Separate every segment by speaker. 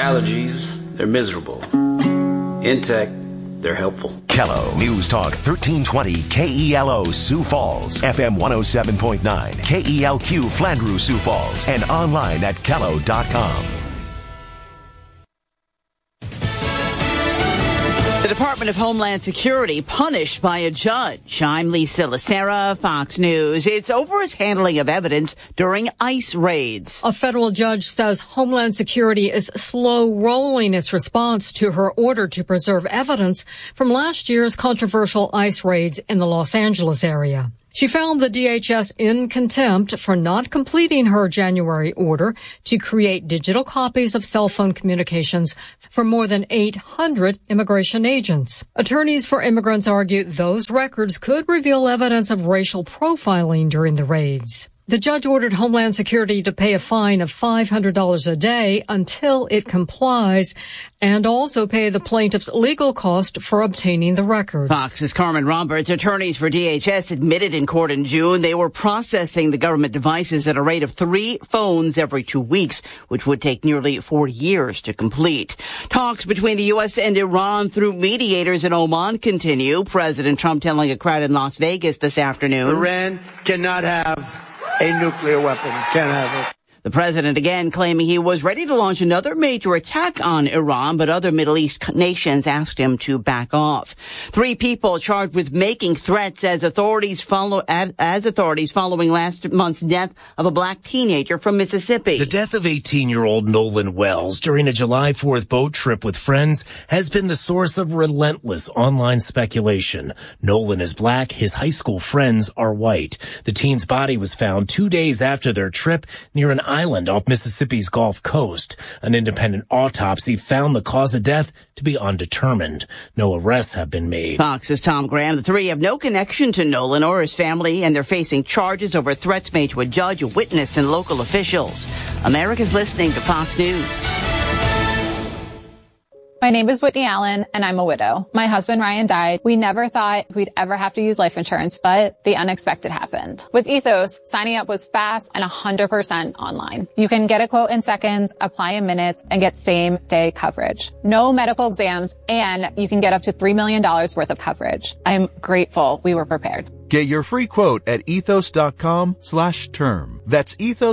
Speaker 1: allergies, they're miserable. In tech, they're helpful.
Speaker 2: Kello News Talk 1320 KELO Sioux Falls, FM 107.9 KELQ Flandreau Sioux Falls, and online at kello.com.
Speaker 3: The Department of Homeland Security punished by a judge. I'm Lisa Lacera, Fox News. It's over his handling of evidence during ICE raids.
Speaker 4: A federal judge says Homeland Security is slow rolling its response to her order to preserve evidence from last year's controversial ICE raids in the Los Angeles area. She found the DHS in contempt for not completing her January order to create digital copies of cell phone communications for more than 800 immigration agents. Attorneys for immigrants argue those records could reveal evidence of racial profiling during the raids. The judge ordered Homeland Security to pay a fine of $500 a day until it complies, and also pay the plaintiff's legal cost for obtaining the records.
Speaker 3: Fox's Carmen Roberts. Attorneys for DHS admitted in court in June they were processing the government devices at a rate of 3 phones every 2 weeks, which would take nearly 4 years to complete. Talks between the U.S. and Iran through mediators in Oman continue. President Trump telling a crowd in Las Vegas this afternoon,
Speaker 5: Iran cannot have a nuclear weapon. Can't have it.
Speaker 3: The president again claiming he was ready to launch another major attack on Iran, but other Middle East nations asked him to back off. 3 people charged with making threats as authorities following last month's death of a black teenager from Mississippi.
Speaker 6: The death of 18-year-old Nolan Wells during a July 4th boat trip with friends has been the source of relentless online speculation. Nolan is black. His high school friends are white. The teen's body was found 2 days after their trip near an island off Mississippi's Gulf Coast. An independent autopsy found the cause of death to be undetermined. No arrests have been made.
Speaker 3: Fox's Tom Graham. The 3 have no connection to Nolan or his family, and they're facing charges over threats made to a judge, a witness, and local officials. America's listening to Fox News.
Speaker 7: My name is Whitney Allen, and I'm a widow. My husband, Ryan, died. We never thought we'd ever have to use life insurance, but the unexpected happened. With Ethos, signing up was fast and 100% online. You can get a quote in seconds, apply in minutes, and get same-day coverage. No medical exams, and you can get up to $3 million worth of coverage. I'm grateful we were prepared.
Speaker 8: Get your free quote at ethos.com/term. That's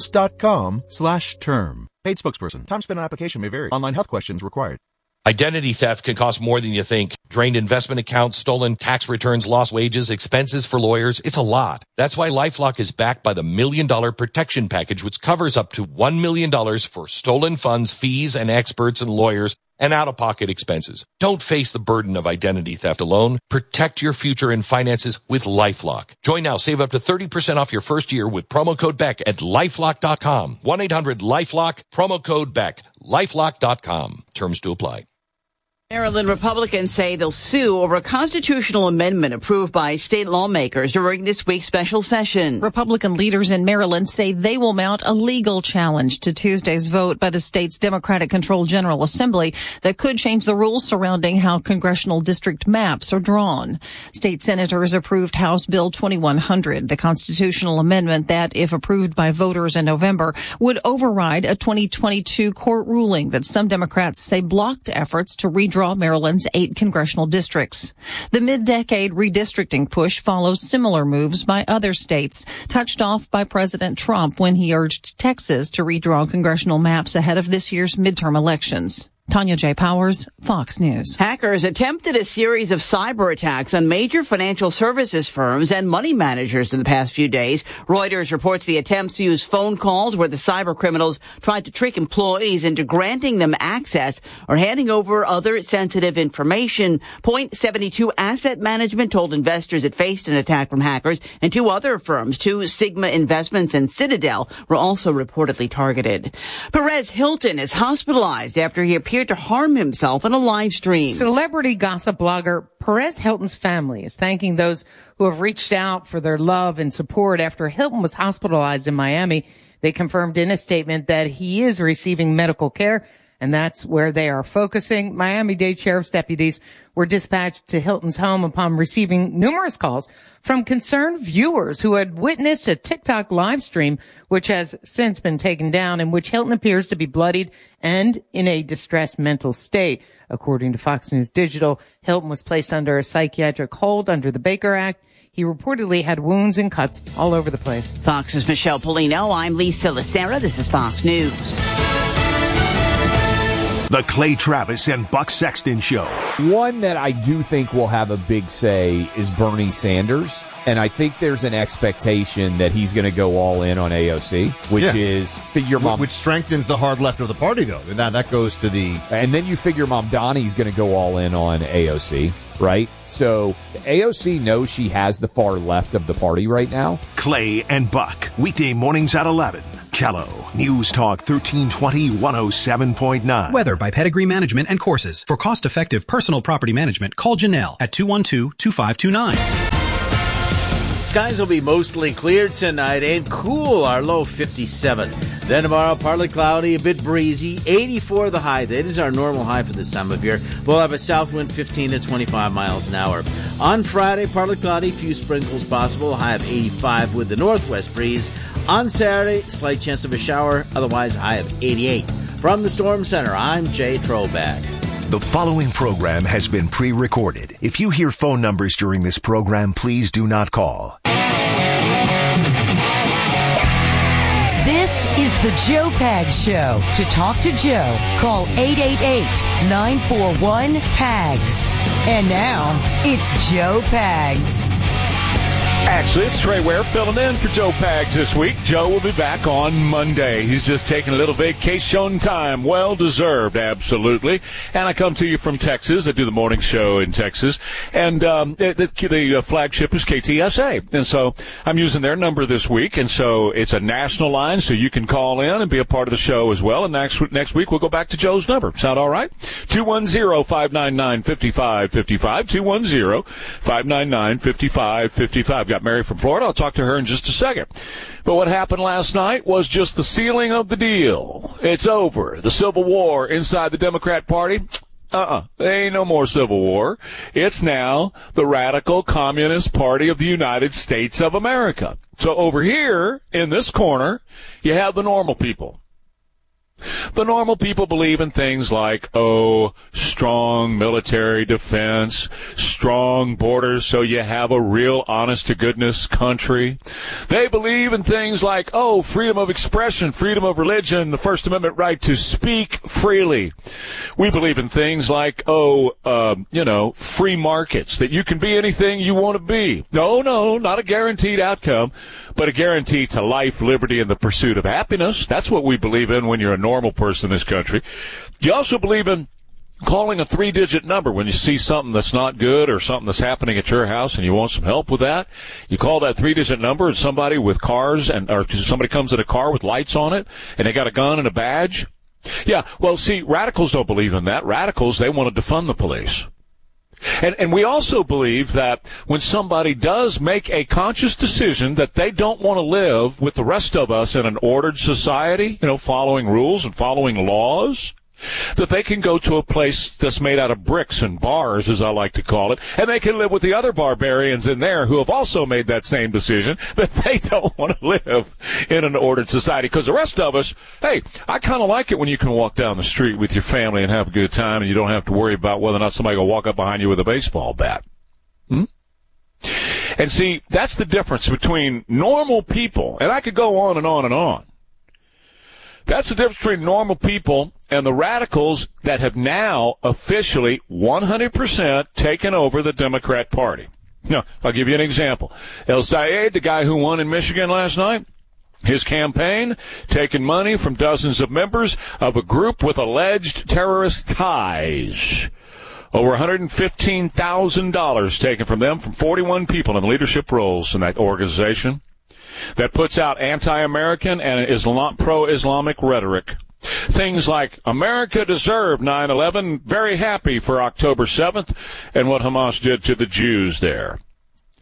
Speaker 8: ethos.com/term. Paid spokesperson. Time spent on application may vary. Online health questions required.
Speaker 9: Identity theft can cost more than you think. Drained investment accounts, stolen tax returns, lost wages, expenses for lawyers. It's a lot. That's why LifeLock is backed by the $1 Million Protection Package, which covers up to $1 million for stolen funds, fees, and experts and lawyers, and out-of-pocket expenses. Don't face the burden of identity theft alone. Protect your future and finances with LifeLock. Join now. Save up to 30% off your first year with promo code BECK at LifeLock.com. 1-800-LifeLock, promo code BECK. LifeLock.com. Terms to apply.
Speaker 3: Maryland Republicans say they'll sue over a constitutional amendment approved by state lawmakers during this week's special session.
Speaker 10: Republican leaders in Maryland say they will mount a legal challenge to Tuesday's vote by the state's Democratic-controlled General Assembly that could change the rules surrounding how congressional district maps are drawn. State senators approved House Bill 2100, the constitutional amendment that, if approved by voters in November, would override a 2022 court ruling that some Democrats say blocked efforts to redraw Maryland's 8 congressional districts. The mid-decade redistricting push follows similar moves by other states, touched off by President Trump when he urged Texas to redraw congressional maps ahead of this year's midterm elections. Tanya J. Powers, Fox News.
Speaker 3: Hackers attempted a series of cyber attacks on major financial services firms and money managers in the past few days. Reuters reports the attempts used phone calls where the cyber criminals tried to trick employees into granting them access or handing over other sensitive information. Point72 Asset Management told investors it faced an attack from hackers, and 2 other firms, Sigma Investments and Citadel, were also reportedly targeted. Perez Hilton is hospitalized after he appeared to harm himself in a live stream.
Speaker 11: Celebrity gossip blogger Perez Hilton's family is thanking those who have reached out for their love and support after Hilton was hospitalized in Miami. They confirmed in a statement that he is receiving medical care and that's where they are focusing. Miami-Dade Sheriff's deputies were dispatched to Hilton's home upon receiving numerous calls from concerned viewers who had witnessed a TikTok live stream, which has since been taken down, in which Hilton appears to be bloodied and in a distressed mental state. According to Fox News Digital, Hilton was placed under a psychiatric hold under the Baker Act. He reportedly had wounds and cuts all over the place.
Speaker 3: Fox's Michelle Polino. I'm Lisa Lacera. This is Fox News.
Speaker 2: The Clay Travis and Buck Sexton Show.
Speaker 12: One that I do think will have a big say is Bernie Sanders. And I think there's an expectation that he's going to go all in on AOC, which is figure Mom.
Speaker 13: Which strengthens the hard left of the party, though. Now that goes to the.
Speaker 12: And then you figure Mamdani's going to go all in on AOC, right? So AOC knows she has the far left of the party right now.
Speaker 2: Clay and Buck, weekday mornings at 11. Kello, News Talk 1320 107.9.
Speaker 14: Weather by Pedigree Management and Courses. For cost-effective personal property management, call Janelle at 212-2529.
Speaker 15: Skies will be mostly clear tonight and cool, our low 57. Then tomorrow, partly cloudy, a bit breezy, 84 the high. That is our normal high for this time of year. We'll have a south wind 15 to 25 miles an hour. On Friday, partly cloudy, few sprinkles possible, high of 85 with the northwest breeze. On Saturday, slight chance of a shower, otherwise high of 88. From the Storm Center, I'm Jay Troback.
Speaker 2: The following program has been pre-recorded. If you hear phone numbers during this program, please do not call.
Speaker 16: This is the Joe Pags Show. To talk to Joe, call 888-941-PAGS. And now, it's Joe Pags.
Speaker 17: Actually, it's Trey Ware filling in for Joe Pags this week. Joe will be back on Monday. He's just taking a little vacation time. Well-deserved, absolutely. And I come to you from Texas. I do the morning show in Texas. And the flagship is KTSA. And so I'm using their number this week. And so it's a national line, so you can call in and be a part of the show as well. And next week, we'll go back to Joe's number. Sound all right? 210-599-5555. 210-599-5555. Got Mary from Florida. I'll talk to her in just a second. But what happened last night was just the sealing of the deal. It's over. The Civil War inside the Democrat Party. There ain't no more Civil War. It's now the Radical Communist Party of the United States of America. So over here, in this corner, you have the normal people. The normal people believe in things like, strong military defense, strong borders so you have a real honest-to-goodness country. They believe in things like, freedom of expression, freedom of religion, the First Amendment right to speak freely. We believe in things like, free markets, that you can be anything you want to be. No, not a guaranteed outcome, but a guarantee to life, liberty, and the pursuit of happiness. That's what we believe in when you're a normal person in this country. You also believe in calling a 3-digit number when you see something that's not good or something that's happening at your house and you want some help with that. You call that 3-digit number, and somebody with cars or somebody comes in a car with lights on it and they got a gun and a badge. Yeah, well, see, radicals don't believe in that. Radicals, they want to defund the police. And we also believe that when somebody does make a conscious decision that they don't want to live with the rest of us in an ordered society, following rules and following laws, that they can go to a place that's made out of bricks and bars, as I like to call it, and they can live with the other barbarians in there who have also made that same decision that they don't want to live in an ordered society. Because the rest of us, hey, I kind of like it when you can walk down the street with your family and have a good time and you don't have to worry about whether or not somebody will walk up behind you with a baseball bat. And see, that's the difference between normal people, and I could go on and on and on. That's the difference between normal people and the radicals that have now officially 100% taken over the Democrat Party. Now, I'll give you an example. El Sayed, the guy who won in Michigan last night, his campaign taking money from dozens of members of a group with alleged terrorist ties. Over $115,000 taken from them, from 41 people in leadership roles in that organization that puts out anti-American and pro-Islamic rhetoric. Things like, America deserved 9/11, very happy for October 7th, and what Hamas did to the Jews there.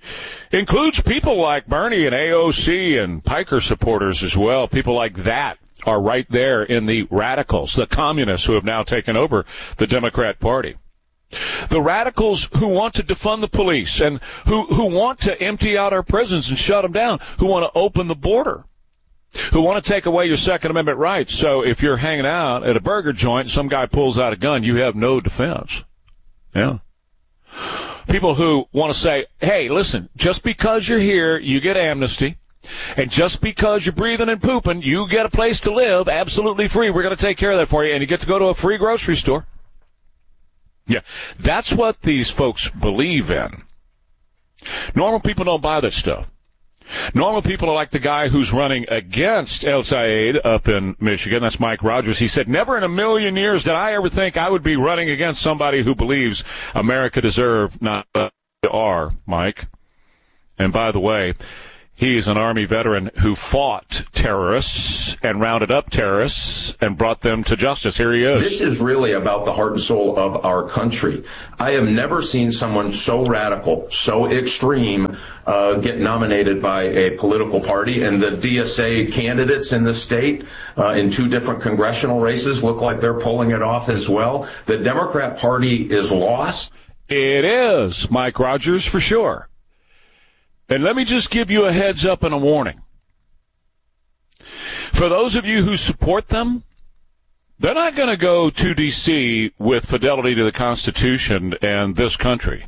Speaker 17: Includes people like Bernie and AOC and Piker supporters as well, people like that. are right there in the radicals, the communists who have now taken over the Democrat Party. The radicals who want to defund the police and who want to empty out our prisons and shut them down, who want to open the border, who want to take away your Second Amendment rights. So if you're hanging out at a burger joint and some guy pulls out a gun, you have no defense. Yeah. People who want to say, hey, listen, just because you're here, you get amnesty. And just because you're breathing and pooping, you get a place to live absolutely free. We're going to take care of that for you. And you get to go to a free grocery store. Yeah, that's what these folks believe in. Normal people don't buy that stuff. Normal people are like the guy who's running against El Sayed up in Michigan. That's Mike Rogers. He said, never in a million years did I ever think I would be running against somebody who believes America deserves not are, Mike. And by the way, he is an Army veteran who fought terrorists and rounded up terrorists and brought them to justice. Here he is.
Speaker 18: This is really about the heart and soul of our country. I have never seen someone so radical, so extreme, get nominated by a political party. And the DSA candidates in the state in 2 different congressional races look like they're pulling it off as well. The Democrat Party is lost.
Speaker 17: It is, Mike Rogers, for sure. And let me just give you a heads up and a warning. For those of you who support them, they're not going to go to D.C. with fidelity to the Constitution and this country.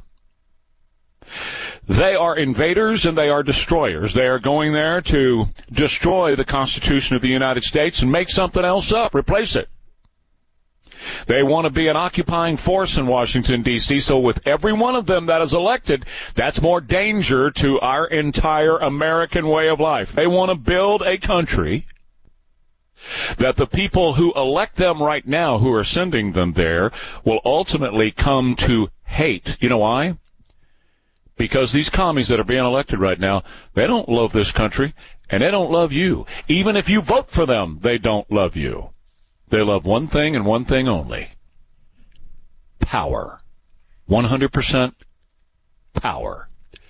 Speaker 17: They are invaders and they are destroyers. They are going there to destroy the Constitution of the United States and make something else up, replace it. They want to be an occupying force in Washington, D.C., so with every one of them that is elected, that's more danger to our entire American way of life. They want to build a country that the people who elect them right now, who are sending them there, will ultimately come to hate. You know why? Because these commies that are being elected right now, they don't love this country, and they don't love you. Even if you vote for them, they don't love you. They love one thing and one thing only. Power. 100% power.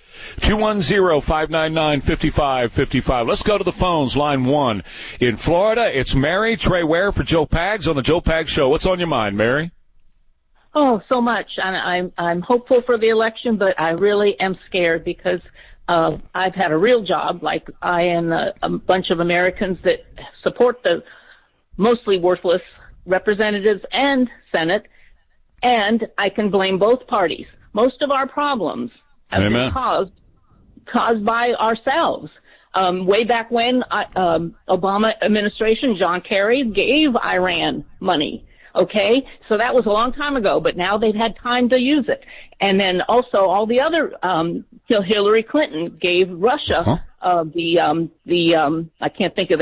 Speaker 17: 210-599-5555. Let's go to the phones. Line 1. In Florida, it's Mary Trey Ware for Joe Pags on the Joe Pags Show. What's on your mind, Mary?
Speaker 19: Oh, so much. I'm hopeful for the election, but I really am scared because I've had a real job, like I and a bunch of Americans that support the mostly worthless representatives and Senate, and I can blame both parties. Most of our problems have been caused by ourselves. Way back when Obama administration, John Kerry, gave Iran money. Okay, so that was a long time ago, but now they've had time to use it. And then also all the other Hillary Clinton gave Russia I can't think of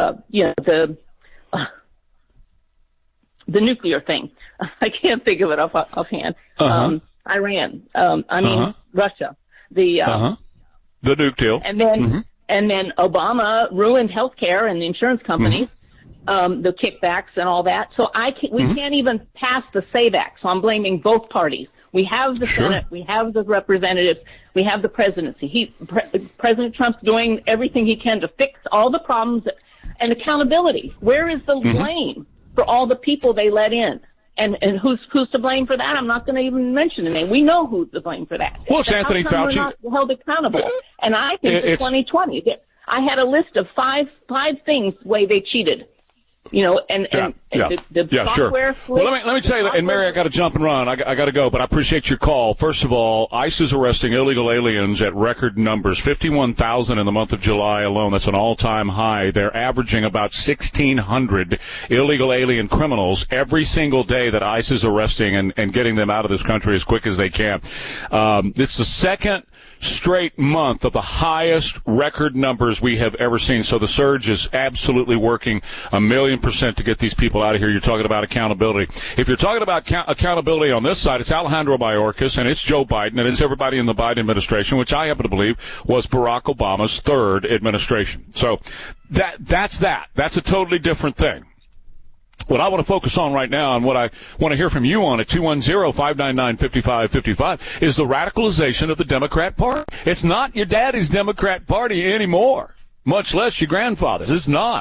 Speaker 19: the nuclear thing. I can't think of it offhand. Iran. Russia. The
Speaker 17: nuke deal.
Speaker 19: And then Obama ruined healthcare and the insurance companies, the kickbacks and all that. So we can't even pass the SAVE Act. So I'm blaming both parties. We have the Senate, we have the representatives, we have the presidency. President Trump's doing everything he can to fix all the problems and accountability. Where is the blame for all the people they let in? And who's to blame for that? I'm not going to even mention the name. We know who's to blame for that.
Speaker 17: Well, it's Anthony Fauci.
Speaker 19: We're not held accountable. And I think in 2020, I had a list of five things the way they cheated. You know, the software.
Speaker 17: Sure. Well, let me tell you, and Mary, I got to jump and run. I got to go, but I appreciate your call. First of all, ICE is arresting illegal aliens at record numbers, 51,000 in the month of July alone. That's an all-time high. They're averaging about 1,600 illegal alien criminals every single day that ICE is arresting and getting them out of this country as quick as they can. It's the second straight month of the highest record numbers we have ever seen. So the surge is absolutely working 1,000,000% to get these people out of here. You're talking about accountability. If you're talking about accountability on this side, it's Alejandro Mayorkas and it's Joe Biden and it's everybody in the Biden administration, which I happen to believe was Barack Obama's third administration. So that's that. That's a totally different thing. What I want to focus on right now and what I want to hear from you on at 210-599-5555 is the radicalization of the Democrat Party. It's not your daddy's Democrat Party anymore, much less your grandfather's. It's not.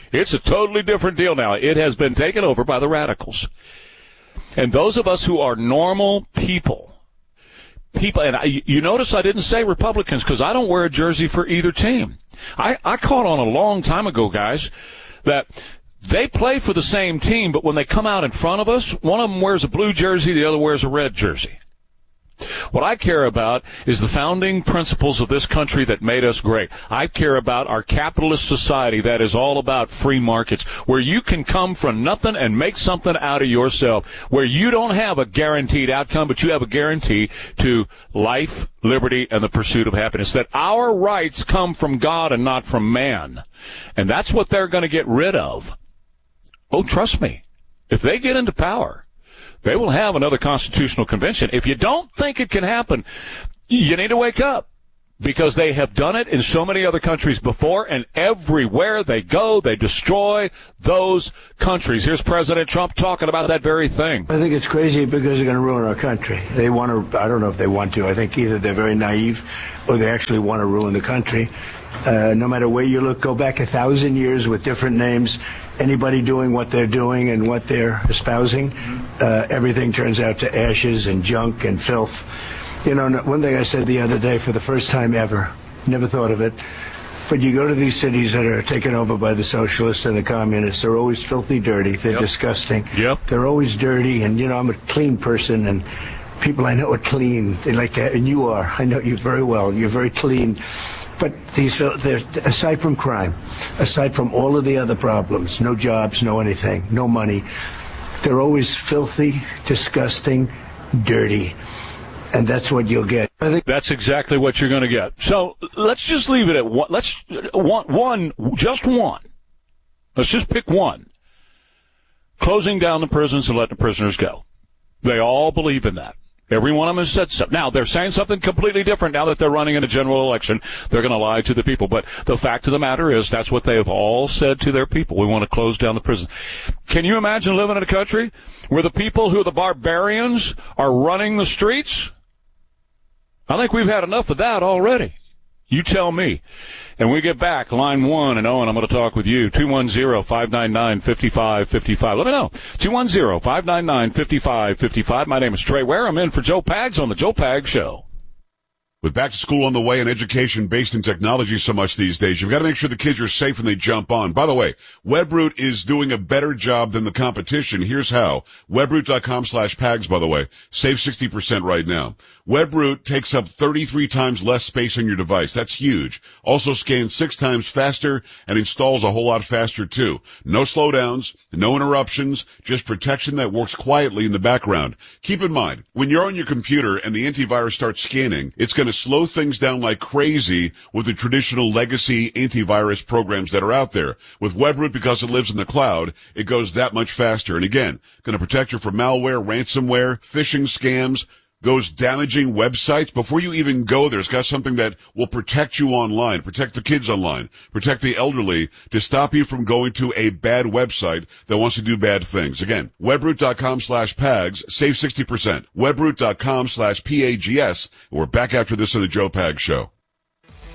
Speaker 17: It's a totally different deal now. It has been taken over by the radicals. And those of us who are normal people, and you notice I didn't say Republicans because I don't wear a jersey for either team. I caught on a long time ago, guys, that they play for the same team, but when they come out in front of us, one of them wears a blue jersey, the other wears a red jersey. What I care about is the founding principles of this country that made us great. I care about our capitalist society that is all about free markets, where you can come from nothing and make something out of yourself, where you don't have a guaranteed outcome, but you have a guarantee to life, liberty, and the pursuit of happiness, that our rights come from God and not from man. And that's what they're going to get rid of. Oh, trust me, if they get into power, they will have another constitutional convention. If you don't think it can happen, you need to wake up, because they have done it in so many other countries before, and everywhere they go, they destroy those countries. Here's President Trump talking about that very thing.
Speaker 5: I think it's crazy because they're going to ruin our country. They want to, I don't know if they want to. I think either they're very naive or they actually want to ruin the country. No matter where you look, go back 1,000 years with different names. Anybody doing what they're doing and what they're espousing, everything turns out to ashes and junk and filth. You know, one thing I said the other day for the first time ever, never thought of it, but you go to these cities that are taken over by the socialists and the communists, they're always filthy dirty. They're disgusting. They're always dirty, and, you know, I'm a clean person, and people I know are clean. They like that, and you are. I know you very well. You're very clean. But they're, aside from crime, aside from all of the other problems, no jobs, no anything, no money, they're always filthy, disgusting, dirty. And that's what you'll get. I think
Speaker 17: that's exactly what you're going to get. So let's just leave it at one. Just one. Let's just pick one. Closing down the prisons and letting the prisoners go. They all believe in that. Every one of them has said so. Now, they're saying something completely different now that they're running in a general election. They're going to lie to the people. But the fact of the matter is that's what they have all said to their people. We want to close down the prison. Can you imagine living in a country where the people who are the barbarians are running the streets? I think we've had enough of that already. You tell me. And we get back, line 1, and Owen, I'm going to talk with you. 210-599-5555. Let me know. 210-599-5555. My name is Trey Ware. I'm in for Joe Pags on the Joe Pags Show.
Speaker 20: With back to school on the way and education based in technology so much these days, you've got to make sure the kids are safe when they jump on. By the way, Webroot is doing a better job than the competition. Here's how. Webroot.com/Pags, by the way. Save 60% right now. Webroot takes up 33 times less space on your device. That's huge. Also scans 6 times faster and installs a whole lot faster too. No slowdowns, no interruptions, just protection that works quietly in the background. Keep in mind, when you're on your computer and the antivirus starts scanning, it's going to slow things down like crazy with the traditional legacy antivirus programs that are out there. With Webroot, because it lives in the cloud, it goes that much faster. And again, going to protect you from malware, ransomware, phishing scams, those damaging websites. Before you even go there, it's got something that will protect you online, protect the kids online, protect the elderly, to stop you from going to a bad website that wants to do bad things. Again, Webroot.com/Pags, save 60%. Webroot.com/PAGS. We're back after this on the Joe Pags Show.